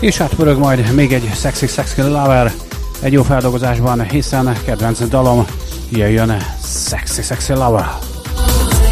És hát pörög majd még egy Sexy Sexy Lover egy jó feldolgozásban, hiszen kedvenc dalom jöjjön Sexy Sexy Lover.